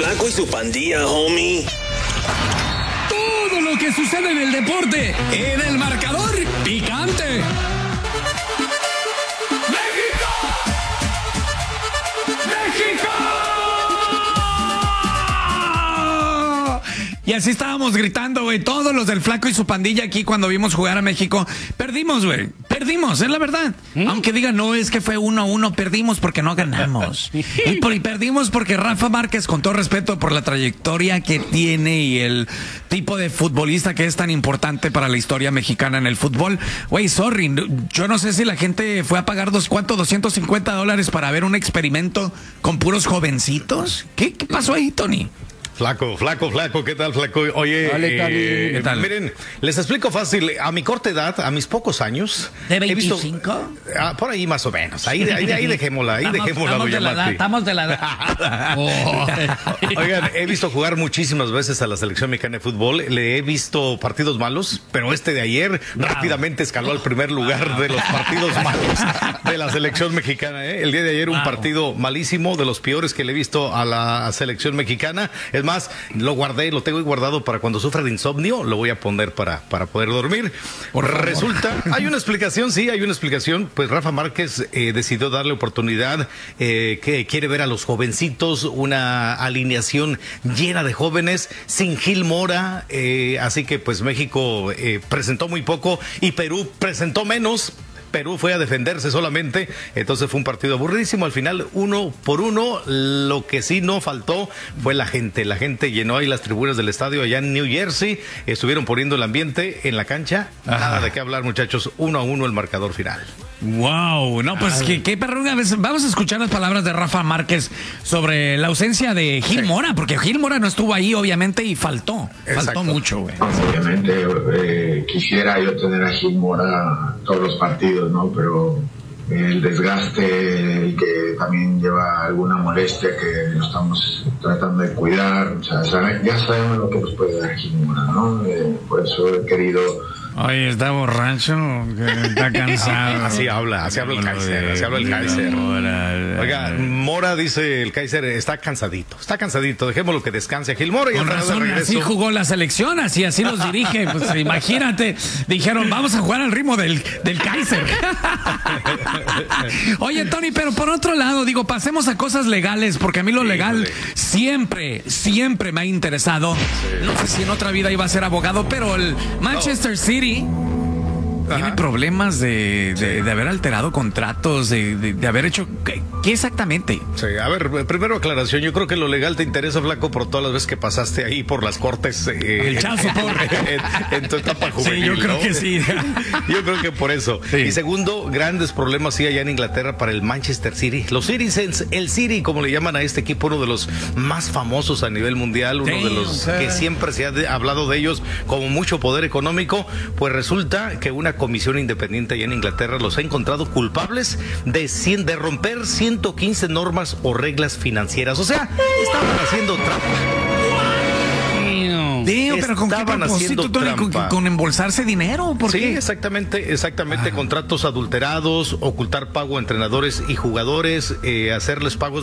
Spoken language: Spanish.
Flaco y su pandilla, homie. Todo lo que sucede en el deporte, en el marcador picante. Y así estábamos gritando, güey, todos los del Flaco y su pandilla aquí cuando vimos jugar a México. Perdimos, güey, perdimos, es la verdad. Aunque digan, no, es que fue 1-1, perdimos porque no ganamos. Y perdimos porque Rafa Márquez, con todo respeto por la trayectoria que tiene y el tipo de futbolista que es tan importante para la historia mexicana en el fútbol, güey, sorry, yo no sé si la gente fue a pagar $250 para ver un experimento con puros jovencitos. ¿Qué pasó ahí, Tony? Flaco, ¿qué tal, Flaco? Oye, ¿qué tal? Miren, les explico fácil, a mi corta edad, a mis pocos años... ¿De 25? Por ahí más o menos, ahí dejémosla, Estamos de la edad. Oigan, he visto jugar muchísimas veces a la selección mexicana de fútbol, le he visto partidos malos, pero este de ayer rápidamente escaló al primer lugar de los partidos malos de la selección mexicana, ¿eh? El día de ayer un partido malísimo, de los peores que le he visto a la selección mexicana. Es más, lo tengo guardado para cuando sufra de insomnio, lo voy a poner para poder dormir. Resulta, hay una explicación, pues Rafa Márquez decidió darle oportunidad, que quiere ver a los jovencitos, una alineación llena de jóvenes, sin Gil Mora, así que pues México presentó muy poco y Perú presentó menos. Perú fue a defenderse solamente, entonces fue un partido aburridísimo. Al final, 1-1, lo que sí no faltó fue la gente. La gente llenó ahí las tribunas del estadio allá en New Jersey, estuvieron poniendo el ambiente en la cancha. Ajá. Nada de qué hablar, muchachos, 1-1 el marcador final. Wow, no, pues qué perrón. Vamos a escuchar las palabras de Rafa Márquez sobre la ausencia de Gil Mora, porque Gil Mora no estuvo ahí, obviamente, y faltó mucho, güey. Obviamente quisiera yo tener a Gil Mora todos los partidos, ¿no? Pero el desgaste, que también lleva alguna molestia que lo estamos tratando de cuidar, o sea, ya sabemos lo que nos puede dar Gil Mora, ¿no? Por eso he querido... Oye, está borracho, está cansado. Así habla el Kaiser, Oiga, Mora dice el Kaiser, está cansadito, dejémoslo que descanse Gil Mora. Con razón, así jugó la selección, así los dirige, pues imagínate, dijeron, vamos a jugar al ritmo del Kaiser. Oye, Tony, pero por otro lado, digo, pasemos a cosas legales, porque a mí lo legal siempre me ha interesado. No sé si en otra vida iba a ser abogado, pero el Manchester City tiene problemas de haber alterado contratos, de haber hecho... ¿Qué exactamente? Sí, a ver, primero aclaración. Yo creo que lo legal te interesa, Flaco, por todas las veces que pasaste ahí por las cortes. El chazo en tu etapa juvenil. Sí, yo creo que sí. Yo creo que por eso. Sí. Y segundo, grandes problemas sí allá en Inglaterra para el Manchester City. Los Citizens, el City, como le llaman a este equipo, uno de los más famosos a nivel mundial, uno de los que siempre se ha hablado de ellos como mucho poder económico. Pues resulta que una comisión independiente allá en Inglaterra los ha encontrado culpables de romper 115 normas o reglas financieras. O sea, estaban haciendo trampa. Pero ¿con qué propósito, Tony? ¿Con embolsarse dinero? ¿Por qué? Exactamente. Contratos adulterados, ocultar pago a entrenadores y jugadores, hacerles pagos